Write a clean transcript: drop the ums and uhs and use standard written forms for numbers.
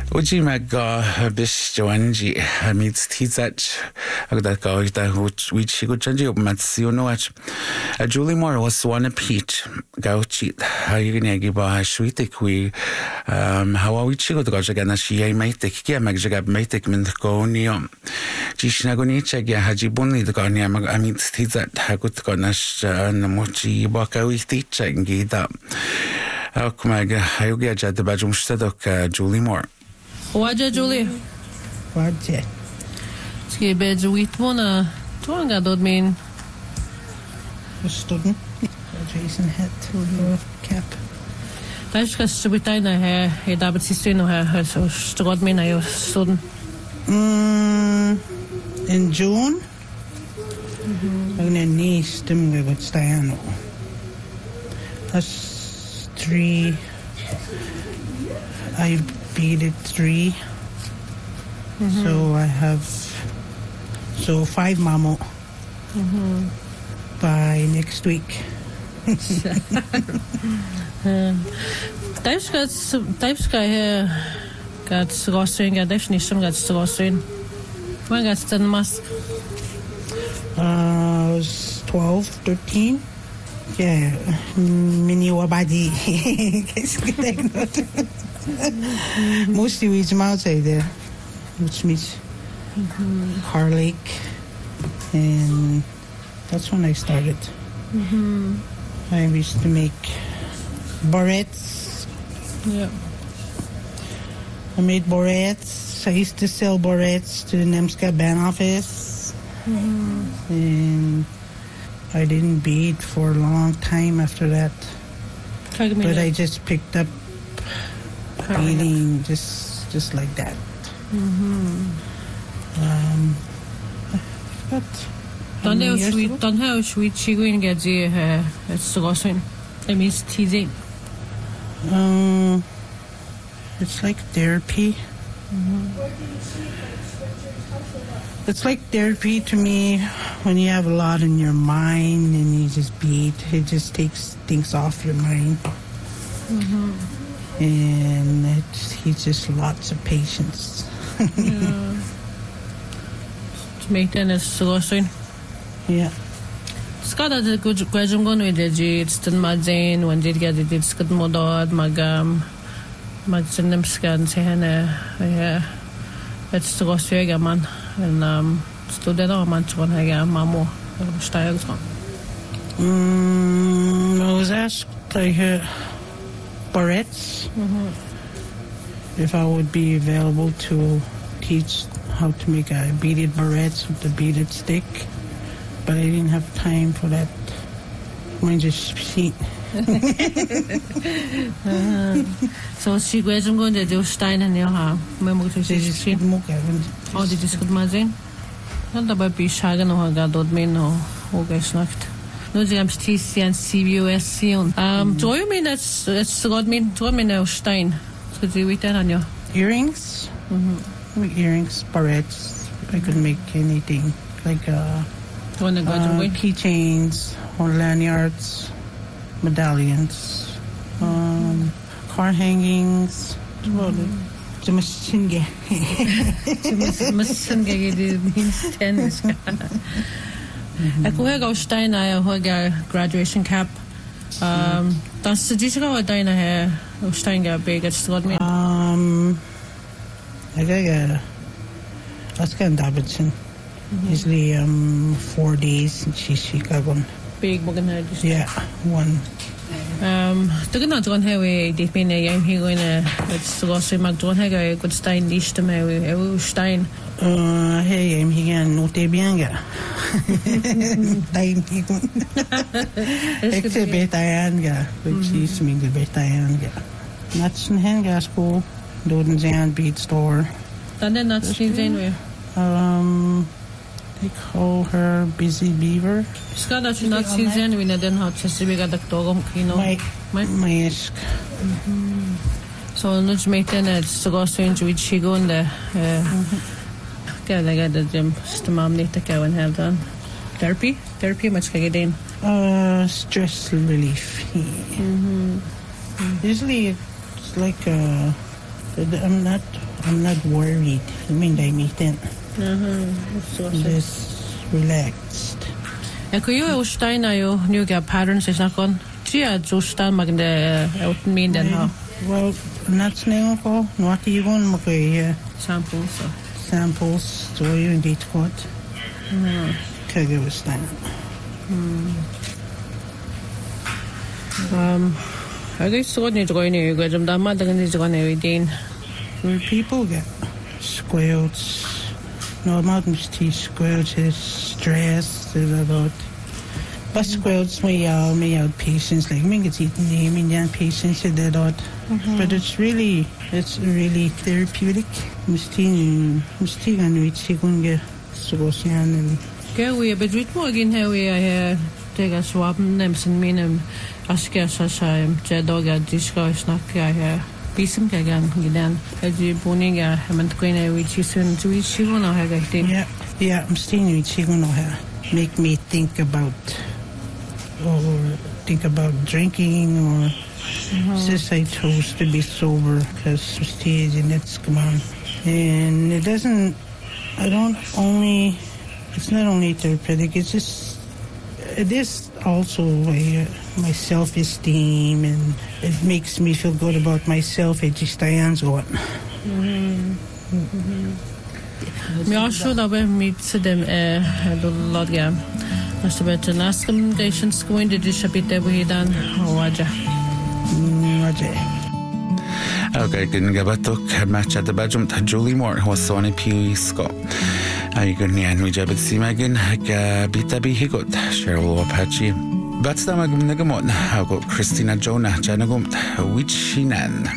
Uji maga bish joanji meets tizat that go that which she could change up matsionoach. Julie Moore was one a peach go cheat how you gonna give a sweet we how are we chico to go again as she might take care magjagab may take min go neon. Jishnagoni check ya hajibuni the gonia I mean tizat hagut gonash namochi baka with teacher and gida. How come I get at the bedroom stedok Julie Moore? Waja Julie. Waja. Ski bed wheat one twanga dod mean. Student. Jason hat cap. That's because we tie na hair. He dapat sister no hair. So stod mean I student. In June. I'm gonna need them with Stiano. That's 3. I beat it 3. So I have 5 mamo by next week. Types guy here got grocery got definition got grocery. When got the mask? I was 12, 13. Yeah, mini wabadi. Mostly we eat outside there, which means Car Lake, and that's when I started. I used to make barrettes. Yeah. I made barrettes. I used to sell barrettes to the Nemska band office. And I didn't beat for a long time after that. But I just picked up beating just like that. But don't how sweet she going get the it's grocery. I mean teasing. It's like therapy. It's like therapy to me when you have a lot in your mind and you just beat. It just takes things off your mind. And it's just lots of patience. To make that as grocery. Yeah. Scott had a good question going with the Jits, the Madzane, when did get it, it's good modod, Magzinem scans, yeah. It's the grocery man. And student or man to have mamo style. I was asked barrettes if I would be available to teach how to make a beaded barrettes with the beaded stick, but I didn't have time for that. Mine just sheet. So she goes and going to do Stein and Yaha. Remember to say sheet. Oh, did you good magazine? Not about be shagan or God mean or August nacht. No, the TC and CBUS. Do you mean that's God mean to me now Stein? Could you read that on your earrings? Earrings, barrettes. I could make anything like keychains or lanyards, medallions, car hangings. Jamasinge. Jamasinge means tennis. I could go Stein. I have graduation cap. That's the digital Dina here. Stein got big at Scott me. I got that's kind of Davidson. Usually 4 days and she got one. Big bugger. Yeah, one. The good not one here we did mean I'm here going it's grocery McDonald a good Stein dish to me Stein. Hey, I'm here no te bianga. Time people. Except betayanga, which is me the betayanga. Nuts and hanga school, Doden Zan beat store. And then that's Zane. They call her Busy Beaver. Scott, that's not season. We didn't have to be got the dog, you know. My isk. So, let's make then it's to go strange with Chigo and the get the gym. Mom need to go and have done therapy much like again. Stress relief. Usually it's like I'm not worried. I mean, I meet them. Just relaxed. Kuyo ustain ayo new ga patterns is not gone. Chia justan magande out mean then ha. Well, that's now ko. What you going magay Samples. samples. So you indeed what? Kaya was that. I guess what need to go in here. Go jam dama dengan ni jaga ni din. People get squelch. No, mountain tea squelch is stress is about. But squelch may out patience like me get eating naming young patience is that out. But it's really therapeutic. Misting and which you can get so and. Okay, we a bit more again how we take a swap names and mean ask us as Jadoga discuss not Pisum Kagan Gidan as you boning a Hammond Queen which is soon to which she will know how I think. Yeah, I'm staying with she will know how make me think about drinking or since I chose to be sober because stage and it's come on. And it's not only therapeutic, it is also my self-esteem and it makes me feel good about myself. It just stands on. Me also that we meet them a lot yeah. Must have been last recommendations going to dish a bit that we done Waja. Okay, good gabatok match at the bedroom to Julie Moore was Sonny P. Scott. I can yan we jabit see Megan bita be higot Cheryl Apache. But the Magum Nagamon, how got Christina Jonah Janagum, which she nan.